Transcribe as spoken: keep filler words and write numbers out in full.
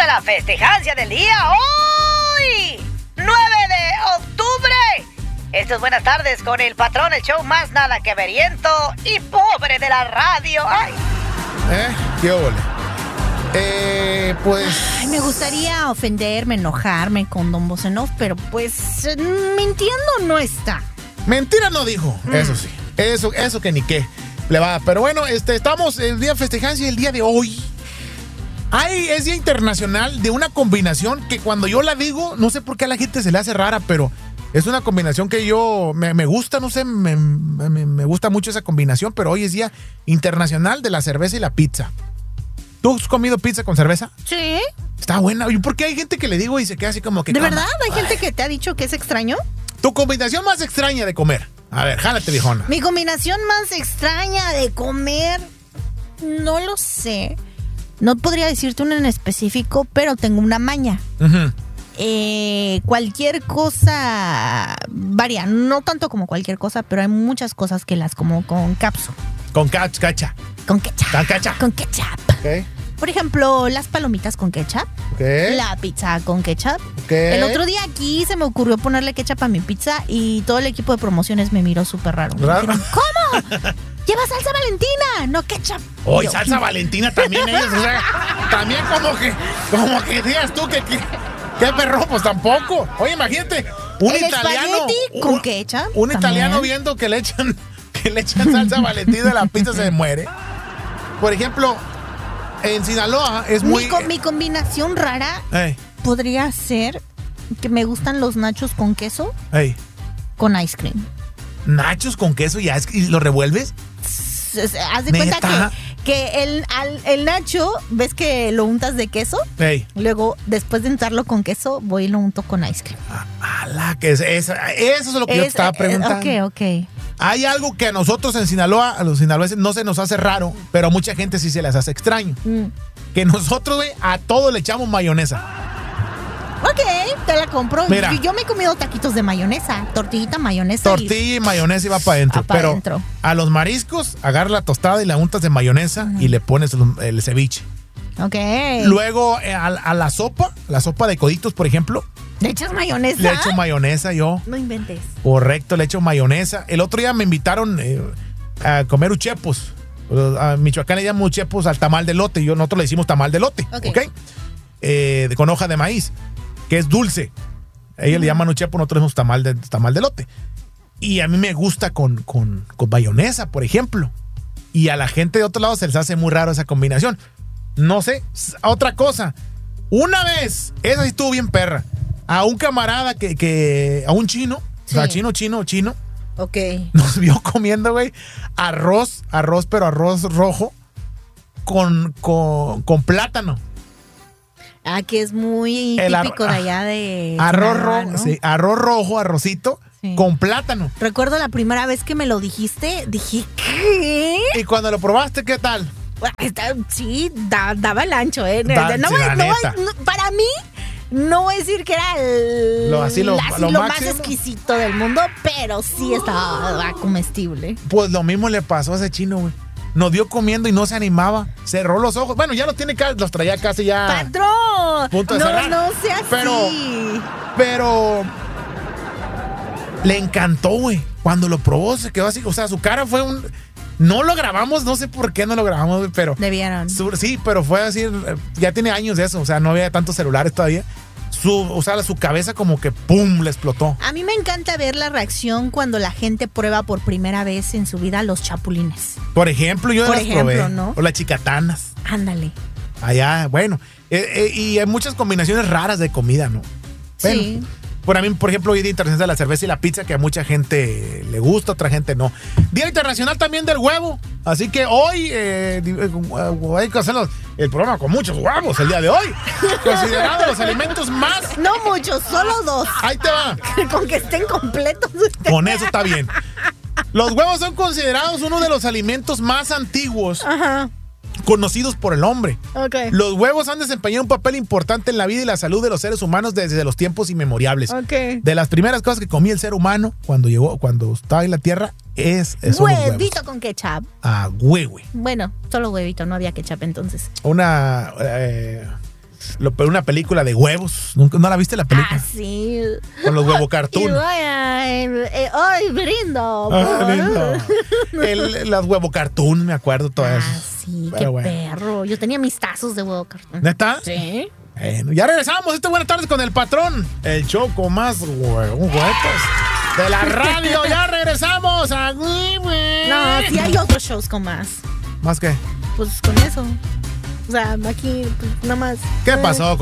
de la festejancia del día hoy, nueve de octubre. Esto es Buenas Tardes con el patrón, el show más nada que veriento y pobre de la radio. Ay. ¿Eh? ¿Qué ole? Eh, pues... Ay, me gustaría ofenderme, enojarme con Don Bocenov, pero pues mintiendo no está. Mentira no dijo, mm. eso sí. Eso, eso que ni qué. Le va. Pero bueno, este, estamos el día festejancia y el día de hoy. Ay, es Día Internacional de una combinación que cuando yo la digo, no sé por qué a la gente se le hace rara, pero es una combinación que yo me, me gusta, no sé, me, me, me gusta mucho esa combinación, pero hoy es Día Internacional de la cerveza y la pizza. ¿Tú has comido pizza con cerveza? Sí. Está buena. ¿Y por qué hay gente que le digo y se queda así como que... ¿De cama? verdad? ¿Hay Ay. gente que te ha dicho que es extraño? ¿Tu combinación más extraña de comer? A ver, jálate, viejona. Mi combinación más extraña de comer, no lo sé. No podría decirte una en específico, pero tengo una maña. Uh-huh. Eh, cualquier cosa varía, no tanto como cualquier cosa, pero hay muchas cosas que las como con capsu. Con cach, cacha. Con ketchup. Con ketchup. Con ketchup. Okay. Por ejemplo, las palomitas con ketchup. Okay. La pizza con ketchup. Okay. El otro día aquí se me ocurrió ponerle ketchup a mi pizza y todo el equipo de promociones me miró súper raro. Me ¿Raro? dijeron, ¿cómo? Lleva salsa Valentina, no ketchup. Hoy Yo, salsa Valentina también ellos, o sea, también como que, como que digas tú que, que qué perro, pues tampoco. Oye, imagínate, un el italiano espagueti con un, ketchup. un también. italiano viendo que le echan, que le echan salsa Valentina a la pizza se muere. Por ejemplo, en Sinaloa es muy... Mi, co- mi combinación rara Hey, podría ser que me gustan los nachos con queso hey. con ice cream. Nachos con queso y, y lo revuelves. Haz de cuenta ¿Neta? que, que el, al, el nacho, ¿ves que lo untas de queso? Hey. Luego, después de untarlo con queso, voy y lo unto con ice cream. ¡Hala! Que es, es, eso es lo que Es, yo te estaba preguntando. Eh, ok, ok. Hay algo que a nosotros en Sinaloa, a los sinaloenses, no se nos hace raro, pero a mucha gente sí se les hace extraño. Mm. Que nosotros, güey, a todo le echamos mayonesa. Ok, te la compro. Mira. Yo, yo me he comido taquitos de mayonesa, tortillita, mayonesa. Tortilla y mayonesa y va para adentro. Va pa' Pero adentro. a los mariscos, agarra la tostada y la untas de mayonesa uh-huh. y le pones el, el ceviche. Ok. Luego eh, a, a la sopa, la sopa de coditos, por ejemplo. ¿Le echas mayonesa? Le echo mayonesa yo. No inventes. Correcto, le echo mayonesa. El otro día me invitaron eh, a comer uchepos. A Michoacán le llaman uchepos al tamal de lote. Yo, nosotros le decimos tamal de lote. Ok. ¿Okay? Eh, de, con hoja de maíz, que es dulce. A ellos uh-huh. le llaman uchepo, nosotros le decimos tamal de, tamal de lote. Y a mí me gusta con, con, con mayonesa, por ejemplo. Y a la gente de otro lado se les hace muy raro esa combinación. No sé, otra cosa. Una vez, esa sí estuvo bien perra. A un camarada que, que a un chino, sí. o sea, chino, chino, chino. Ok. Nos vio comiendo, güey, arroz, arroz, pero arroz rojo con, con, con plátano. Ah, que es muy El típico ar- de allá de... Arroz Sinaloa, rojo, ¿no? sí, arroz rojo, arrocito, sí. con plátano. Recuerdo la primera vez que me lo dijiste, dije, ¿qué? Y cuando lo probaste, ¿qué tal? Está, sí, da, daba el ancho, ¿eh? Da, no, sí, no, la no, neta. no, para mí, no voy a decir que era el, Lo- así lo- así lo lo más máximo. exquisito del mundo, pero sí estaba comestible. Pues lo mismo le pasó a ese chino, güey. Nos vio comiendo y no se animaba. Cerró los ojos. Bueno, ya los tiene casi, los traía casi ya. ¡Patrón! Punto de no, cerrar. no sea así. Pero, pero le encantó, güey. Cuando lo probó se quedó así. O sea, su cara fue un... No lo grabamos, no sé por qué no lo grabamos, güey, pero... Debieron. Su, sí, pero fue así, ya tiene años de eso, o sea, no había tantos celulares todavía. Su, o sea, su cabeza como que ¡pum! Le explotó. A mí me encanta ver la reacción cuando la gente prueba por primera vez en su vida los chapulines. Por ejemplo, yo Por las ejemplo, probé. ¿no? O las chicatanas. Ándale. Allá, bueno. Eh, eh, y hay muchas combinaciones raras de comida, ¿no? Bueno, Sí. Por mí, por ejemplo, hoy es Día Internacional de la Cerveza y la Pizza, que a mucha gente le gusta, a otra gente no. Día Internacional también del huevo. Así que hoy eh, hay que hacer los, el programa con muchos huevos el día de hoy. Considerados los alimentos más... No muchos, solo dos. Ahí te va. Con que estén completos. Con eso está bien. Los huevos son considerados uno de los alimentos más antiguos Ajá. conocidos por el hombre. Ok. Los huevos han desempeñado un papel importante en la vida y la salud de los seres humanos desde los tiempos inmemoriales. Ok. De las primeras cosas que comía el ser humano cuando llegó, cuando estaba en la tierra, es, es son los huevos. Huevito con ketchup. Ah, güey, güey. Bueno, solo huevito, no había ketchup entonces. Una, eh, Lo, una película de huevos. ¿Nunca, ¿No la viste la película? Ah, sí. Con los huevos cartoon. Y vaya, eh, ¡ay, brindo! Ah, brindo. El, las huevos cartoon, me acuerdo todo ah, eso. sí, Pero qué bueno. perro. Yo tenía mis tazos de huevo cartoon. ¿Neta? Sí. Bueno, ya regresamos. Esta buenas tardes con el patrón. El show con más huevos de la radio. Ya regresamos. A... No, sí hay otros shows con más. ¿Más qué? Pues con eso. O sea, aquí, pues, nada más. ¿Qué pasó?